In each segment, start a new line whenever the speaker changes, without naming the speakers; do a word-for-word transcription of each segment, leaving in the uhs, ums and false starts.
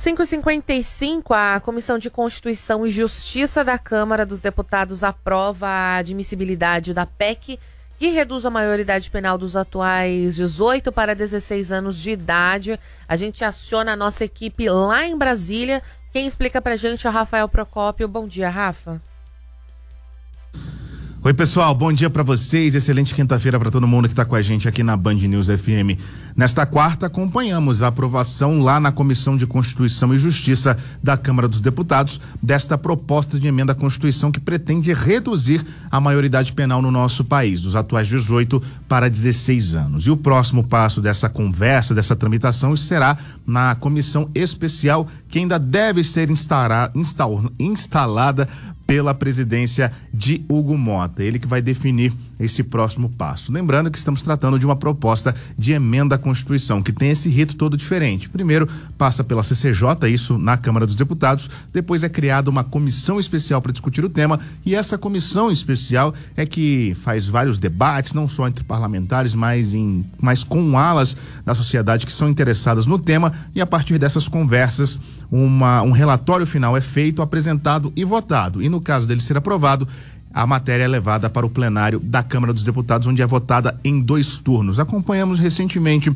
cinco e cinquenta e cinco, a Comissão de Constituição e Justiça da Câmara dos Deputados aprova a admissibilidade da P E C, que reduz a maioridade penal dos atuais dezoito para dezesseis anos de idade. A gente aciona a nossa equipe lá em Brasília. Quem explica pra gente é o Rafael Procópio. Bom dia, Rafa.
Oi, pessoal, bom dia para vocês, excelente quinta-feira para todo mundo que está com a gente aqui na Band News F M. Nesta quarta, acompanhamos a aprovação lá na Comissão de Constituição e Justiça da Câmara dos Deputados desta proposta de emenda à Constituição que pretende reduzir a maioridade penal no nosso país, dos atuais dezoito para dezesseis anos. E o próximo passo dessa conversa, dessa tramitação, será na comissão especial que ainda deve ser instaura, instal, instalada pela presidência de Hugo Mota, ele que vai definir esse próximo passo. Lembrando que estamos tratando de uma proposta de emenda à Constituição, que tem esse rito todo diferente. Primeiro, passa pela C C J, isso na Câmara dos Deputados, depois é criada uma comissão especial para discutir o tema, e essa comissão especial é que faz vários debates, não só entre parlamentares, mas, em, mas com alas da sociedade que são interessadas no tema, e a partir dessas conversas, uma, um relatório final é feito, apresentado e votado. E no caso dele ser aprovado, a matéria é levada para o plenário da Câmara dos Deputados, onde é votada em dois turnos. Acompanhamos recentemente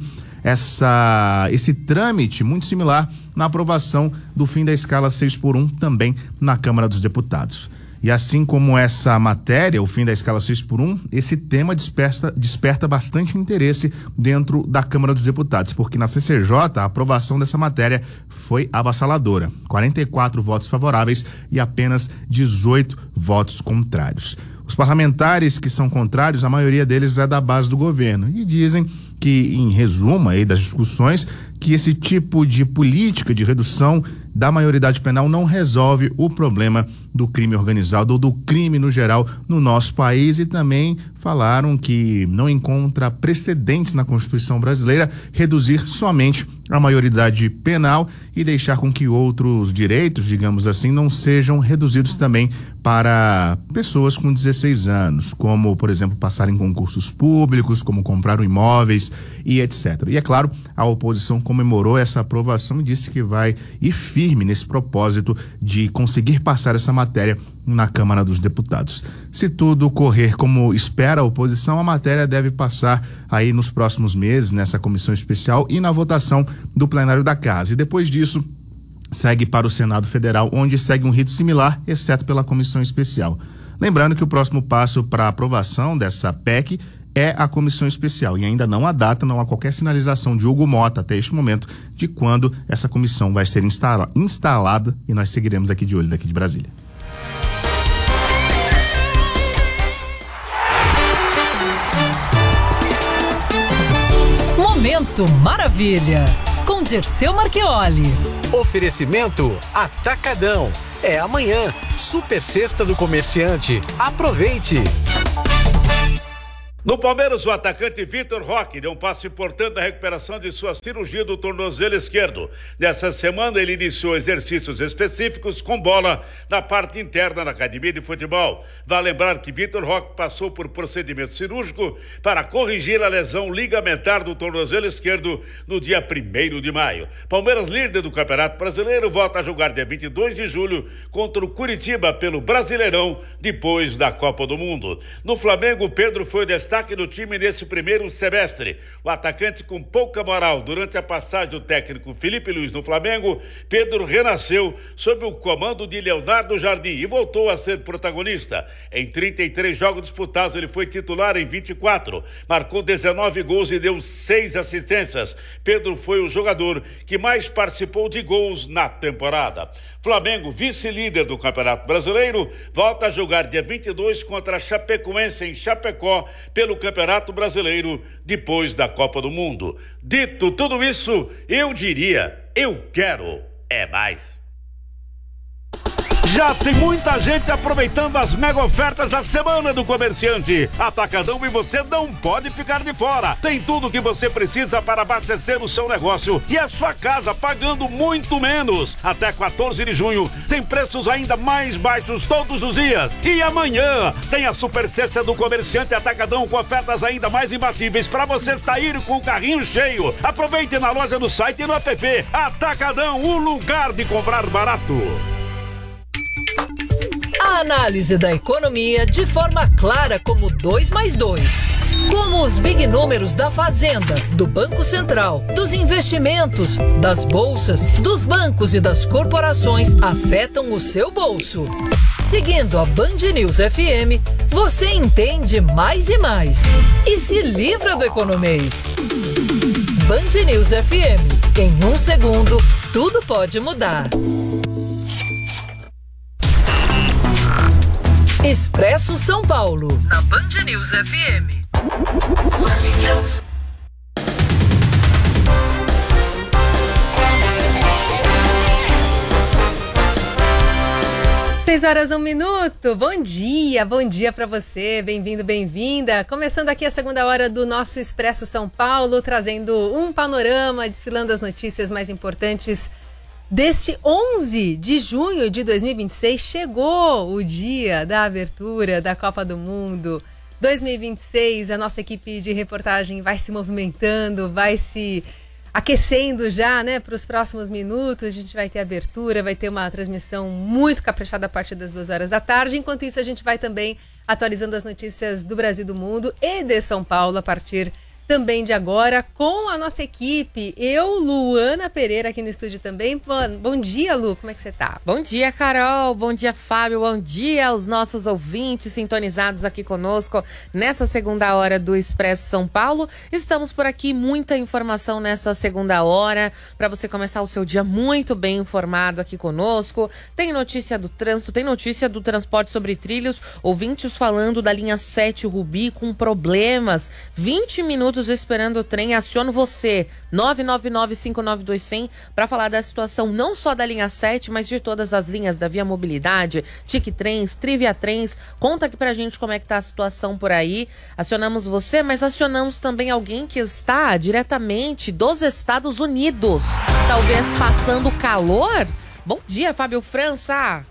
essa, esse trâmite muito similar na aprovação do fim da escala seis por um também na Câmara dos Deputados. E assim como essa matéria, o fim da escala seis por um, esse tema desperta, desperta bastante interesse dentro da Câmara dos Deputados, porque na C C J a aprovação dessa matéria foi avassaladora. quarenta e quatro votos favoráveis e apenas dezoito votos contrários. Os parlamentares que são contrários, a maioria deles é da base do governo e dizem que, em resumo aí das discussões, que esse tipo de política de redução da maioridade penal não resolve o problema do crime organizado ou do crime no geral no nosso país, e também falaram que não encontra precedentes na Constituição brasileira reduzir somente a maioridade penal e deixar com que outros direitos, digamos assim, não sejam reduzidos também para pessoas com dezesseis anos, como, por exemplo, passar em concursos públicos, como comprar imóveis e etcétera. E é claro, a oposição comemorou essa aprovação e disse que vai ir firme nesse propósito de conseguir passar essa matéria na Câmara dos Deputados. Se tudo correr como espera a oposição, a matéria deve passar aí nos próximos meses nessa comissão especial e na votação do plenário da Casa. E depois disso, segue para o Senado Federal, onde segue um rito similar, exceto pela comissão especial. Lembrando que o próximo passo para a aprovação dessa P E C é a comissão especial, e ainda não há data, não há qualquer sinalização de Hugo Mota até este momento de quando essa comissão vai ser instala, instalada, e nós seguiremos aqui de olho daqui de Brasília.
Momento Maravilha, com Dirceu Marchioli.
Oferecimento Atacadão. É amanhã. Super Sexta do Comerciante. Aproveite.
No Palmeiras, o atacante Vitor Roque deu um passo importante na recuperação de sua cirurgia do tornozelo esquerdo. Nessa semana, ele iniciou exercícios específicos com bola na parte interna da academia de futebol. Vale lembrar que Vitor Roque passou por procedimento cirúrgico para corrigir a lesão ligamentar do tornozelo esquerdo no dia primeiro de maio. Palmeiras, líder do Campeonato Brasileiro, volta a jogar dia vinte e dois de julho contra o Curitiba pelo Brasileirão, depois da Copa do Mundo. No Flamengo, Pedro foi o destaque do time nesse primeiro semestre. O atacante com pouca moral durante a passagem do técnico Felipe Luiz no Flamengo, Pedro renasceu sob o comando de Leonardo Jardim e voltou a ser protagonista. Em trinta e três jogos disputados, ele foi titular em vinte e quatro, marcou dezenove gols e deu seis assistências. Pedro foi o jogador que mais participou de gols na temporada. Flamengo, vice-líder do Campeonato Brasileiro, volta a jogar dia vinte e dois contra a Chapecoense em Chapecó pelo Campeonato Brasileiro, depois da Copa do Mundo. Dito tudo isso, eu diria, eu quero é mais. Já tem muita gente aproveitando as mega ofertas da Semana do Comerciante. Atacadão e você não pode ficar de fora. Tem tudo o que você precisa para abastecer o seu negócio e a sua casa pagando muito menos. Até quatorze de junho tem preços ainda mais baixos todos os dias. E amanhã tem a Super Sexta do Comerciante Atacadão com ofertas ainda mais imbatíveis para você sair com o carrinho cheio. Aproveite na loja, no site e no app. Atacadão, o lugar de comprar barato.
A análise da economia de forma clara como dois mais dois. Como os big números da Fazenda, do Banco Central, dos investimentos, das bolsas, dos bancos e das corporações afetam o seu bolso. Seguindo a Band News F M, você entende mais e mais. E se livra do economês. Band News F M. Em um segundo, tudo pode mudar. Expresso São Paulo, na Band News F M.
Seis horas, um minuto. Bom dia, bom dia para você. Bem-vindo, bem-vinda. Começando aqui a segunda hora do nosso Expresso São Paulo, trazendo um panorama, desfilando as notícias mais importantes deste onze de junho de dois mil e vinte e seis. Chegou o dia da abertura da Copa do Mundo dois mil e vinte e seis. A nossa equipe de reportagem vai se movimentando, vai se aquecendo já, né, para os próximos minutos. A gente vai ter abertura, vai ter uma transmissão muito caprichada a partir das duas horas da tarde. Enquanto isso, a gente vai também atualizando as notícias do Brasil e do mundo e de São Paulo a partir também de agora, com a nossa equipe. Eu, Luana Pereira, aqui no estúdio também. Bom, bom dia, Lu, como é que você tá?
Bom dia, Carol, bom dia, Fábio, bom dia aos nossos ouvintes sintonizados aqui conosco nessa segunda hora do Expresso São Paulo. Estamos por aqui, muita informação nessa segunda hora, para você começar o seu dia muito bem informado aqui conosco. Tem notícia do trânsito, tem notícia do transporte sobre trilhos, ouvintes falando da linha sete Rubi com problemas, vinte minutos esperando o trem. Aciono você, nove nove nove, cinco nove dois, zero zero, para falar da situação não só da linha sete, mas de todas as linhas da Via Mobilidade, Tique Trens, Trivia Trens. Conta aqui pra gente como é que tá a situação por aí. Acionamos você, mas acionamos também alguém que está diretamente dos Estados Unidos, talvez passando calor. Bom dia, Fábio França.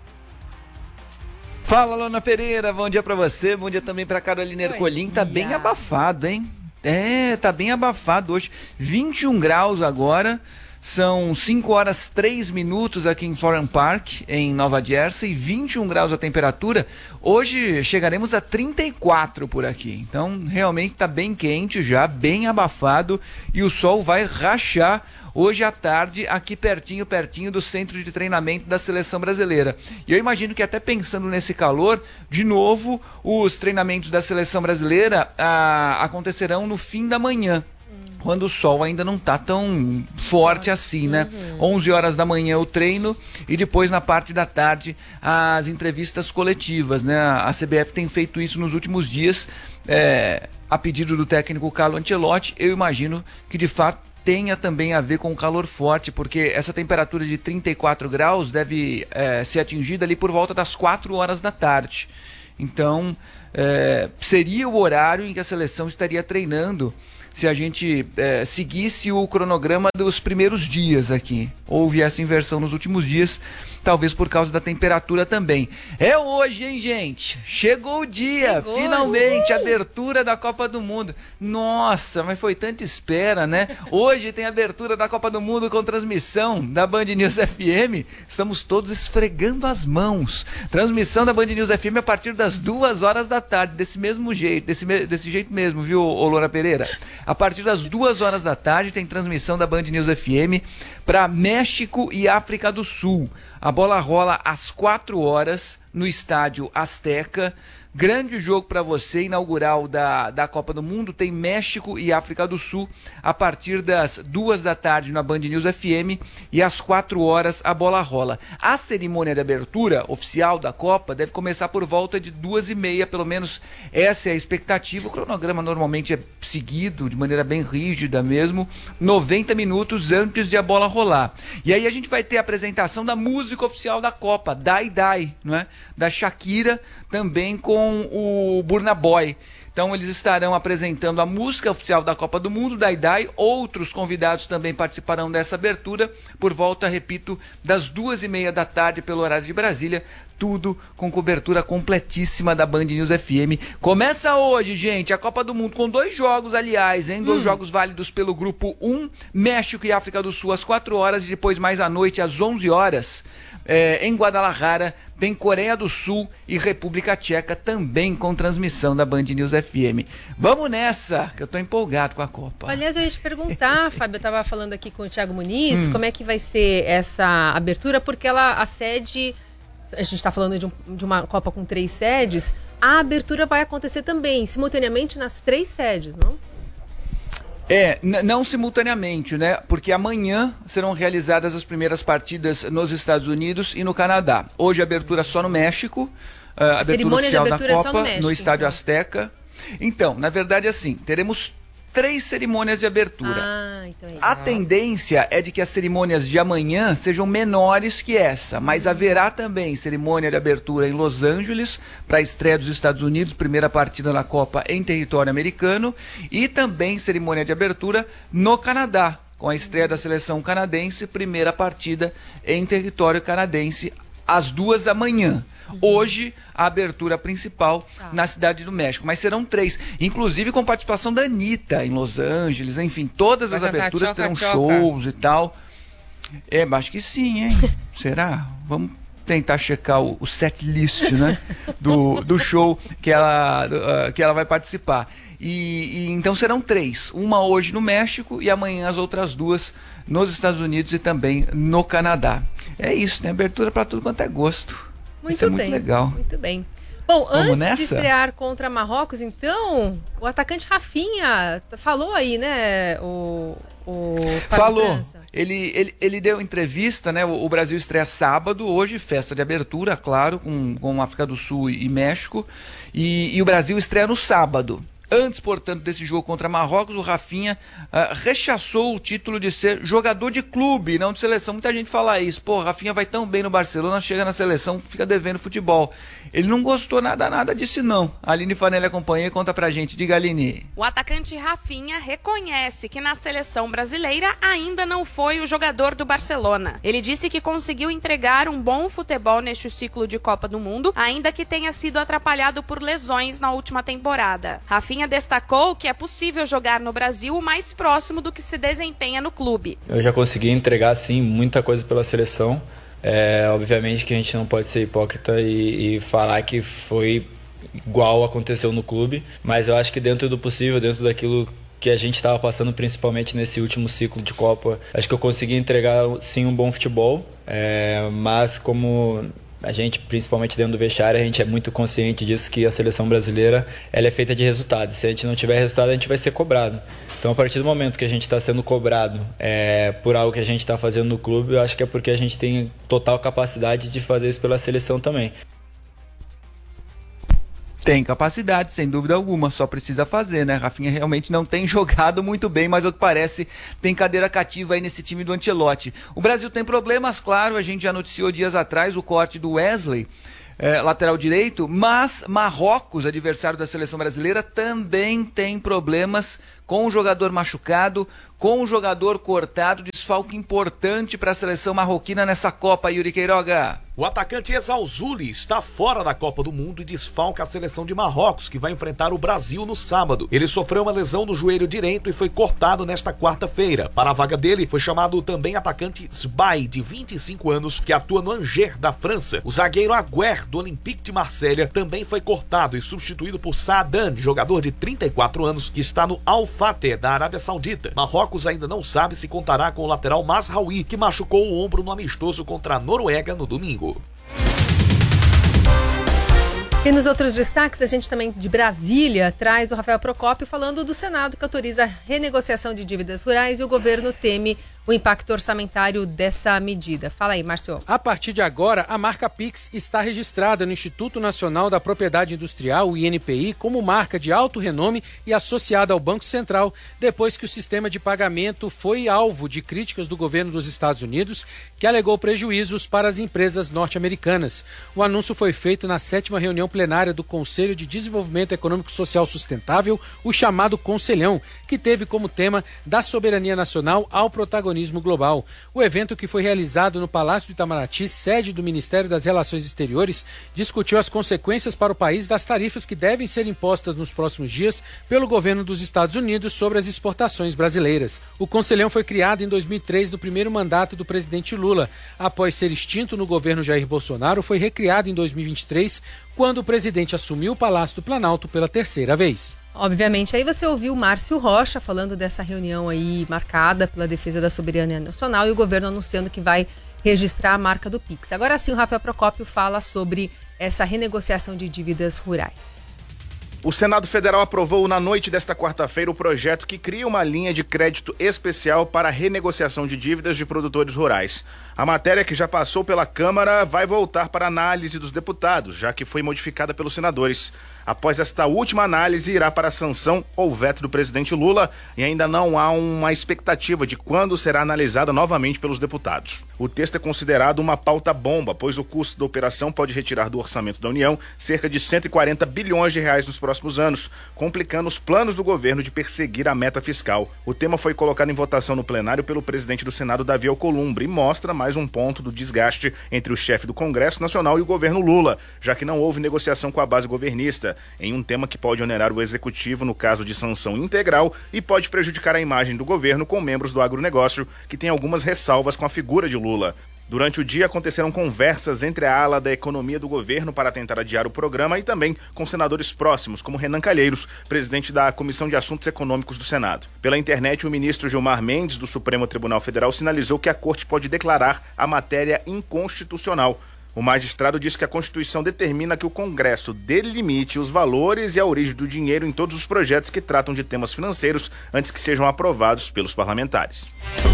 Fala, Luana Pereira, bom dia pra você, bom dia também pra Carolina Ercolim. Tá bem abafado, hein? É, tá bem abafado hoje, vinte e um graus agora, são cinco horas três minutos aqui em Florham Park, em Nova Jersey, vinte e um graus a temperatura. Hoje chegaremos a trinta e quatro por aqui, então realmente tá bem quente já, bem abafado, e o sol vai rachar hoje à tarde, aqui pertinho, pertinho do centro de treinamento da Seleção Brasileira. E eu imagino que até pensando nesse calor, de novo, os treinamentos da Seleção Brasileira ah, acontecerão no fim da manhã, quando o sol ainda não tá tão forte assim, né? Uhum. onze horas da manhã o treino e depois na parte da tarde as entrevistas coletivas, né? A C B F tem feito isso nos últimos dias, é, a pedido do técnico Carlo Ancelotti. Eu imagino que de fato tenha também a ver com o calor forte, porque essa temperatura de trinta e quatro graus deve é, ser atingida ali por volta das quatro horas da tarde. Então, é, seria o horário em que a seleção estaria treinando se a gente é, seguisse o cronograma dos primeiros dias aqui. Houve essa inversão nos últimos dias, talvez por causa da temperatura também. É hoje, hein, gente? Chegou o dia, Chegou. finalmente, uh! abertura da Copa do Mundo. Nossa, mas foi tanta espera, né? Hoje tem abertura da Copa do Mundo com transmissão da Band News F M. Estamos todos esfregando as mãos. Transmissão da Band News F M a partir das duas horas da tarde, desse mesmo jeito, desse, desse jeito mesmo, viu, ô Loura Pereira? A partir das duas horas da tarde tem transmissão da Band News F M para México e África do Sul. A bola rola às quatro horas no estádio Azteca, Grande jogo para você, inaugural da, da Copa do Mundo, tem México e África do Sul a partir das duas da tarde na Band News F M e às quatro horas a bola rola. A cerimônia de abertura oficial da Copa deve começar por volta de duas e meia, pelo menos essa é a expectativa. O cronograma normalmente é seguido de maneira bem rígida mesmo, noventa minutos antes de a bola rolar. E aí a gente vai ter a apresentação da música oficial da Copa, Dai Dai, não é? Da Shakira, também com o Burna Boy. Então eles estarão apresentando a música oficial da Copa do Mundo, Dai Dai. Outros convidados também participarão dessa abertura por volta, repito, das duas e meia da tarde pelo horário de Brasília. Tudo com cobertura completíssima da Band News F M. Começa hoje, gente, a Copa do Mundo com dois jogos, aliás, hein? Dois hum. jogos válidos pelo Grupo um, México e África do Sul às quatro horas e depois mais à noite às onze horas. É, em Guadalajara tem Coreia do Sul e República Tcheca também com transmissão da Band News F M. Vamos nessa, que eu tô empolgado com a Copa.
Aliás, eu ia te perguntar, Fábio, eu tava falando aqui com o Thiago Muniz, hum. como é que vai ser essa abertura, porque ela, a sede, a gente tá falando de, um, de uma Copa com três sedes, a abertura vai acontecer também, simultaneamente nas três sedes, não?
É, n- não simultaneamente, né? Porque amanhã serão realizadas as primeiras partidas nos Estados Unidos e no Canadá. Hoje a abertura só no México, a abertura
cerimônia
oficial
de abertura
da
é
Copa
só no México,
no Estádio
então.
Azteca. Então, na verdade, assim, teremos três cerimônias de abertura.
Ah, então é isso.
A tendência é de que as cerimônias de amanhã sejam menores que essa, mas haverá também cerimônia de abertura em Los Angeles para a estreia dos Estados Unidos, primeira partida na Copa em território americano, e também cerimônia de abertura no Canadá, com a estreia da seleção canadense, primeira partida em território canadense, às duas da manhã. Hoje, a abertura principal ah. na Cidade do México. Mas serão três, inclusive com participação da Anitta em Los Angeles. Enfim, todas
Vai
as aberturas
tchoca,
terão
tchoca.
shows e tal. É, acho que sim, hein? Será? Vamos tentar checar o, o set list, né? Do, do show que ela, uh, que ela vai participar. E, e então serão três. Uma hoje no México e amanhã as outras duas nos Estados Unidos e também no Canadá. É isso, né? Abertura para tudo quanto é gosto.
Muito
Isso é
bem,
muito legal.
Muito bem. Bom,
Vamos
antes
nessa?
de estrear contra Marrocos, então, o atacante Rafinha falou aí, né? O, o
Falou.
França.
Ele, ele, ele deu entrevista, né? O, o Brasil estreia sábado, hoje, festa de abertura, claro, com, com África do Sul e, e México. E, e o Brasil estreia no sábado. Antes, portanto, desse jogo contra Marrocos, o Rafinha uh, rechaçou o título de ser jogador de clube, não de seleção. Muita gente fala isso. Pô, Rafinha vai tão bem no Barcelona, chega na seleção, fica devendo futebol. Ele não gostou nada, nada disso, não. A Aline Fanelli acompanha e conta pra gente. Diga, Aline.
O atacante Rafinha reconhece que na seleção brasileira ainda não foi o jogador do Barcelona. Ele disse que conseguiu entregar um bom futebol neste ciclo de Copa do Mundo, ainda que tenha sido atrapalhado por lesões na última temporada. Rafinha destacou que é possível jogar no Brasil o mais próximo do que se desempenha no clube.
Eu já consegui entregar, sim, muita coisa pela seleção. É, obviamente que a gente não pode ser hipócrita e, e falar que foi igual aconteceu no clube, mas eu acho que dentro do possível, dentro daquilo que a gente estava passando, principalmente nesse último ciclo de Copa, acho que eu consegui entregar, sim, um bom futebol, é, mas como a gente, principalmente dentro do vestiário, a gente é muito consciente disso, que a seleção brasileira ela é feita de resultados. Se a gente não tiver resultado, a gente vai ser cobrado. Então, a partir do momento que a gente está sendo cobrado é, por algo que a gente está fazendo no clube, eu acho que é porque a gente tem total capacidade de fazer isso pela seleção também.
Tem capacidade, sem dúvida alguma, só precisa fazer, né? Rafinha realmente não tem jogado muito bem, mas ao que parece tem cadeira cativa aí nesse time do Ancelotti. O Brasil tem problemas, claro, a gente já noticiou dias atrás o corte do Wesley, é, lateral direito, mas Marrocos, adversário da seleção brasileira, também tem problemas com o jogador machucado, com o jogador cortado, desfalque importante para a seleção marroquina nessa Copa, Yuri Queiroga.
O atacante Exalzuli está fora da Copa do Mundo e desfalca a seleção de Marrocos, que vai enfrentar o Brasil no sábado. Ele sofreu uma lesão no joelho direito e foi cortado nesta quarta-feira. Para a vaga dele, foi chamado também atacante Sbai, de vinte e cinco anos, que atua no Angers, da França. O zagueiro Agüer, do Olympique de Marselha, também foi cortado e substituído por Saadan, jogador de trinta e quatro anos, que está no Al Fateh, da Arábia Saudita. Marrocos ainda não sabe se contará com o lateral Mazraoui, que machucou o ombro no amistoso contra a Noruega no domingo.
E nos outros destaques, a gente também de Brasília traz o Rafael Procópio falando do Senado que autoriza a renegociação de dívidas rurais e o governo teme o impacto orçamentário dessa medida. Fala aí, Márcio.
A partir de agora, a marca Pix está registrada no Instituto Nacional da Propriedade Industrial, o I N P I, como marca de alto renome e associada ao Banco Central, depois que o sistema de pagamento foi alvo de críticas do governo dos Estados Unidos, que alegou prejuízos para as empresas norte-americanas. O anúncio foi feito na sétima reunião plenária do Conselho de Desenvolvimento Econômico e Social Sustentável, o chamado Conselhão, que teve como tema da soberania nacional ao protagonismo global. O evento, que foi realizado no Palácio do Itamaraty, sede do Ministério das Relações Exteriores, discutiu as consequências para o país das tarifas que devem ser impostas nos próximos dias pelo governo dos Estados Unidos sobre as exportações brasileiras. O Conselhão foi criado em dois mil e três, no primeiro mandato do presidente Lula. Após ser extinto no governo Jair Bolsonaro, foi recriado em dois mil e vinte e três, quando o presidente assumiu o Palácio do Planalto pela terceira vez.
Obviamente, aí você ouviu o Márcio Rocha falando dessa reunião aí marcada pela defesa da soberania nacional e o governo anunciando que vai registrar a marca do Pix. Agora sim, o Rafael Procópio fala sobre essa renegociação de dívidas rurais.
O Senado Federal aprovou na noite desta quarta-feira o projeto que cria uma linha de crédito especial para a renegociação de dívidas de produtores rurais. A matéria, que já passou pela Câmara, vai voltar para análise dos deputados, já que foi modificada pelos senadores. Após esta última análise, irá para a sanção ou veto do presidente Lula e ainda não há uma expectativa de quando será analisada novamente pelos deputados. O texto é considerado uma pauta bomba, pois o custo da operação pode retirar do orçamento da União cerca de cento e quarenta bilhões de reais nos próximos anos, complicando os planos do governo de perseguir a meta fiscal. O tema foi colocado em votação no plenário pelo presidente do Senado, Davi Alcolumbre, e mostra mais um ponto do desgaste entre o chefe do Congresso Nacional e o governo Lula, já que não houve negociação com a base governista, em um tema que pode onerar o executivo no caso de sanção integral e pode prejudicar a imagem do governo com membros do agronegócio, que tem algumas ressalvas com a figura de Lula. Durante o dia aconteceram conversas entre a ala da economia do governo para tentar adiar o programa e também com senadores próximos, como Renan Calheiros, presidente da Comissão de Assuntos Econômicos do Senado. Pela internet, o ministro Gilmar Mendes, do Supremo Tribunal Federal, sinalizou que a Corte pode declarar a matéria inconstitucional. O magistrado disse que a Constituição determina que o Congresso delimite os valores e a origem do dinheiro em todos os projetos que tratam de temas financeiros antes que sejam aprovados pelos parlamentares.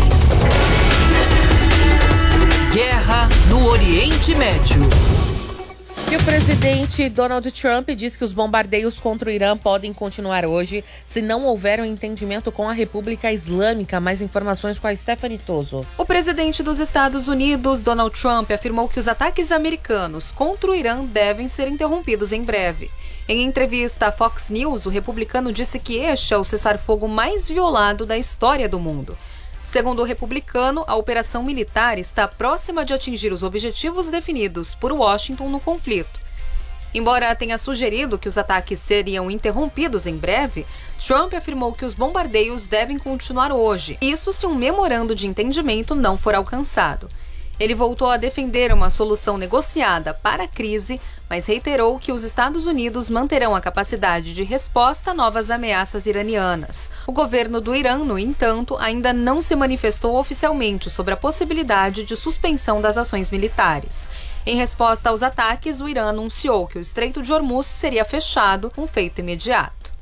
Guerra no Oriente Médio.
E o presidente Donald Trump diz que os bombardeios contra o Irã podem continuar hoje se não houver um entendimento com a República Islâmica. Mais informações com a Stephanie Toso.
O presidente dos Estados Unidos, Donald Trump, afirmou que os ataques americanos contra o Irã devem ser interrompidos em breve. Em entrevista à Fox News, o republicano disse que este é o cessar-fogo mais violado da história do mundo. Segundo o republicano, a operação militar está próxima de atingir os objetivos definidos por Washington no conflito. Embora tenha sugerido que os ataques seriam interrompidos em breve, Trump afirmou que os bombardeios devem continuar hoje, isso se um memorando de entendimento não for alcançado. Ele voltou a defender uma solução negociada para a crise, mas reiterou que os Estados Unidos manterão a capacidade de resposta a novas ameaças iranianas. O governo do Irã, no entanto, ainda não se manifestou oficialmente sobre a possibilidade de suspensão das ações militares. Em resposta aos ataques, o Irã anunciou que o Estreito de Hormuz seria fechado, um feito imediato.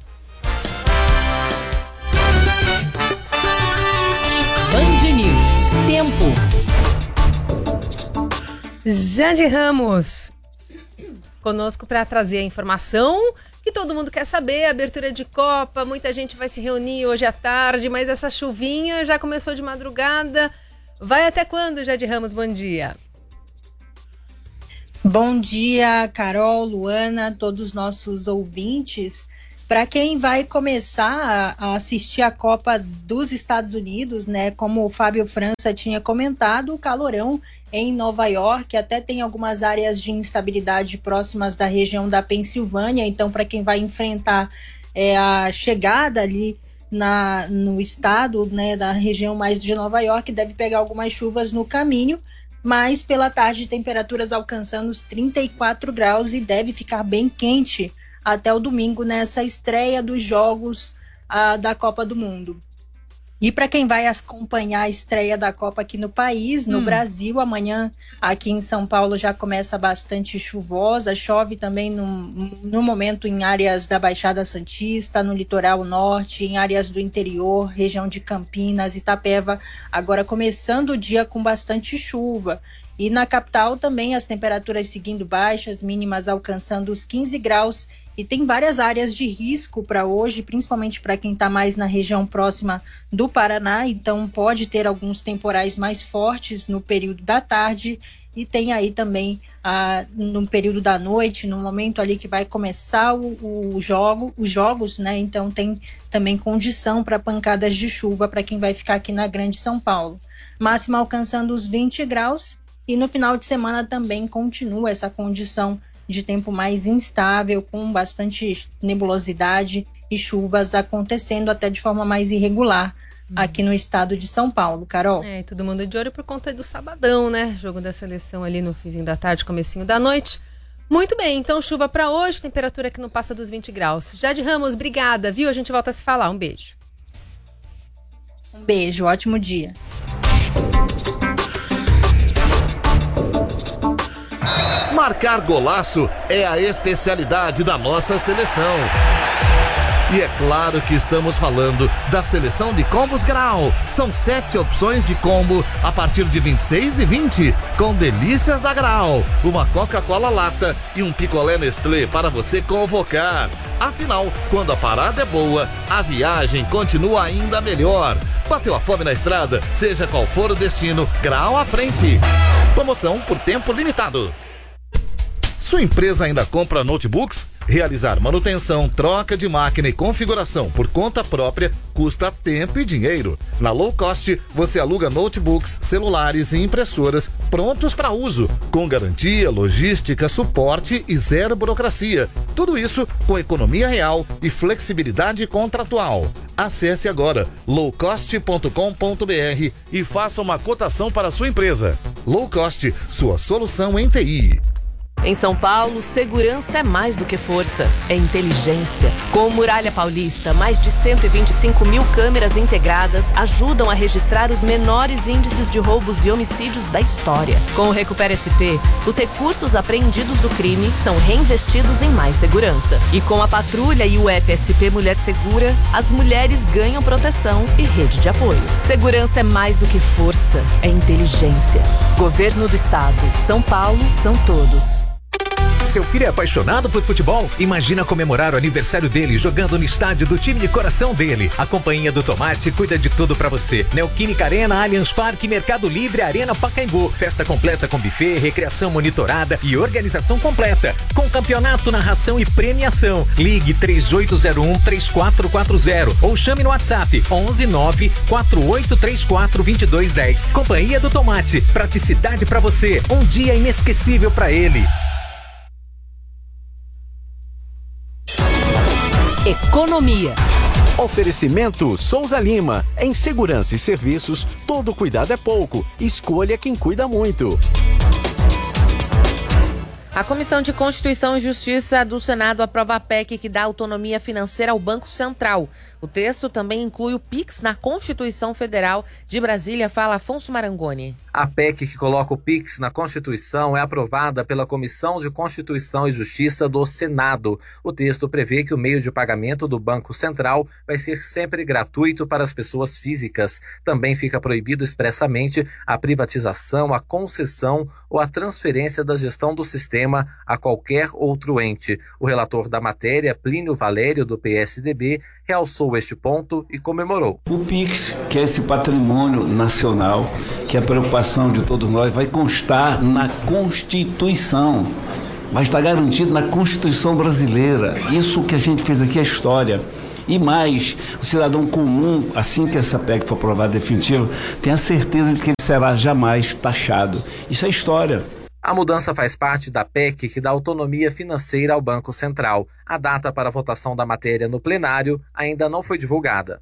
Band News. Tempo.
Jade Ramos, conosco para trazer a informação que todo mundo quer saber, abertura de Copa, muita gente vai se reunir hoje à tarde, mas essa chuvinha já começou de madrugada. Vai até quando, Jade Ramos? Bom dia.
Bom dia, Carol, Luana, todos os nossos ouvintes. Para quem vai começar a assistir a Copa dos Estados Unidos, né, como o Fábio França tinha comentado, o calorão em Nova York, até tem algumas áreas de instabilidade próximas da região da Pensilvânia, então para quem vai enfrentar é, a chegada ali na, no estado, né, da região mais de Nova York, deve pegar algumas chuvas no caminho, mas pela tarde temperaturas alcançando os trinta e quatro graus e deve ficar bem quente até o domingo nessa estreia dos jogos uh, da Copa do Mundo. E para quem vai acompanhar a estreia da Copa aqui no país, no hum. Brasil, amanhã aqui em São Paulo já começa bastante chuvosa, chove também no, no momento em áreas da Baixada Santista, no litoral norte, em áreas do interior, região de Campinas, Itapeva, agora começando o dia com bastante chuva. E na capital também as temperaturas seguindo baixas, mínimas alcançando os quinze graus. E tem várias áreas de risco para hoje, principalmente para quem está mais na região próxima do Paraná. Então pode ter alguns temporais mais fortes no período da tarde. E tem aí também ah, no período da noite, no momento ali que vai começar o, o jogo, os jogos, né? Então tem também condição para pancadas de chuva para quem vai ficar aqui na Grande São Paulo. Máxima alcançando os vinte graus. E no final de semana também continua essa condição de tempo mais instável, com bastante nebulosidade e chuvas acontecendo até de forma mais irregular aqui no estado de São Paulo. Carol?
É, todo mundo de olho por conta do sabadão, né? Jogo da seleção ali no finzinho da tarde, comecinho da noite. Muito bem, então chuva para hoje, temperatura que não passa dos vinte graus. Jade Ramos, obrigada, viu? A gente volta a se falar. Um beijo.
Um beijo, ótimo dia.
Marcar golaço é a especialidade da nossa seleção. E é claro que estamos falando da seleção de combos Grau. São sete opções de combo a partir de vinte e seis e vinte, com delícias da Grau, uma Coca-Cola lata e um picolé Nestlé para você convocar. Afinal, quando a parada é boa, a viagem continua ainda melhor. Bateu a fome na estrada? Seja qual for o destino, Grau à frente. Promoção por tempo limitado. Sua empresa ainda compra notebooks? Realizar manutenção, troca de máquina e configuração por conta própria custa tempo e dinheiro. Na Low Cost, você aluga notebooks, celulares e impressoras prontos para uso, com garantia, logística, suporte e zero burocracia. Tudo isso com economia real e flexibilidade contratual. Acesse agora low cost ponto com ponto b r e faça uma cotação para a sua empresa. Low Cost, sua solução em T I.
Em São Paulo, segurança é mais do que força, é inteligência. Com o Muralha Paulista, mais de cento e vinte e cinco mil câmeras integradas ajudam a registrar os menores índices de roubos e homicídios da história. Com o Recupera S P, os recursos apreendidos do crime são reinvestidos em mais segurança. E com a patrulha e o app S P Mulher Segura, as mulheres ganham proteção e rede de apoio. Segurança é mais do que força, é inteligência. Governo do Estado. São Paulo, são todos.
Seu filho é apaixonado por futebol? Imagina comemorar o aniversário dele jogando no estádio do time de coração dele. A Companhia do Tomate cuida de tudo pra você. Neoquímica Arena, Allianz Parque, Mercado Livre, Arena Pacaembu. Festa completa com buffet, recreação monitorada e organização completa. Com campeonato, narração e premiação. Ligue três oito zero um, três quatro quatro zero ou chame no WhatsApp onze nove quatro oito três quatro dois dois um zero. Companhia do Tomate. Praticidade pra você. Um dia inesquecível pra ele.
Economia. Oferecimento Souza Lima. Em segurança e serviços, todo cuidado é pouco. Escolha quem cuida muito.
A Comissão de Constituição e Justiça do Senado aprova a P E C que dá autonomia financeira ao Banco Central. O texto também inclui o Pix na Constituição Federal. De Brasília, fala Afonso Marangoni.
A P E C que coloca o Pix na Constituição é aprovada pela Comissão de Constituição e Justiça do Senado. O texto prevê que o meio de pagamento do Banco Central vai ser sempre gratuito para as pessoas físicas. Também fica proibido expressamente a privatização, a concessão ou a transferência da gestão do sistema a qualquer outro ente. O relator da matéria, Plínio Valério, do P S D B, realçou este ponto e comemorou.
O Pix, que é esse patrimônio nacional, que é a preocupação de todos nós, vai constar na Constituição, vai estar garantido na Constituição brasileira. Isso que a gente fez aqui é história. E mais, o cidadão comum, assim que essa P E C for aprovada definitiva, tem a certeza de que ele será jamais taxado. Isso é história.
A mudança faz parte da P E C que dá autonomia financeira ao Banco Central. A data para a votação da matéria no plenário ainda não foi divulgada.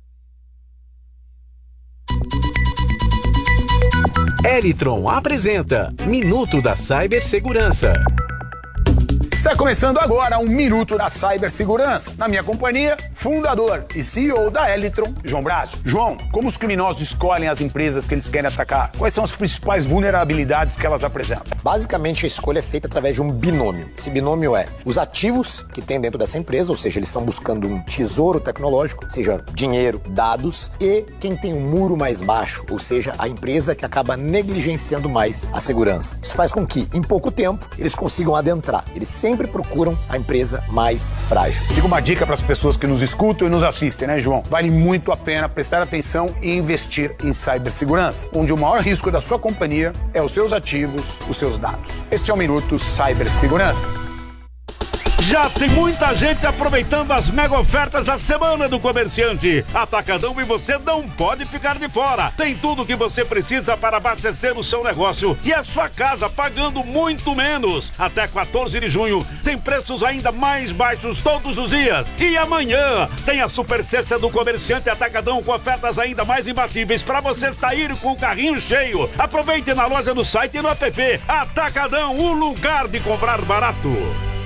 Elitron apresenta Minuto da Cibersegurança.
Está começando agora um Minuto da Cibersegurança. Na minha companhia, fundador e C E O da Elitron, João Brásio. João, como os criminosos escolhem as empresas que eles querem atacar? Quais são as principais vulnerabilidades que elas apresentam?
Basicamente, a escolha é feita através de um binômio. Esse binômio é os ativos que tem dentro dessa empresa, ou seja, eles estão buscando um tesouro tecnológico, seja dinheiro, dados, e quem tem um muro mais baixo, ou seja, a empresa que acaba negligenciando mais a segurança. Isso faz com que, em pouco tempo, eles consigam adentrar. Eles sempre procuram a empresa mais frágil.
Fica uma dica para as pessoas que nos escutam e nos assistem, né, João? Vale muito a pena prestar atenção e investir em cibersegurança, onde o maior risco da sua companhia é os seus ativos, os seus dados. Este é o Minuto Cibersegurança.
Já tem muita gente aproveitando as mega ofertas da Semana do Comerciante. Atacadão, e você não pode ficar de fora. Tem tudo o que você precisa para abastecer o seu negócio e a sua casa, pagando muito menos. Até quatorze de junho tem preços ainda mais baixos todos os dias. E amanhã tem a Super Sexta do Comerciante Atacadão com ofertas ainda mais imbatíveis para você sair com o carrinho cheio. Aproveite na loja, no site e no app. Atacadão, o lugar de comprar barato.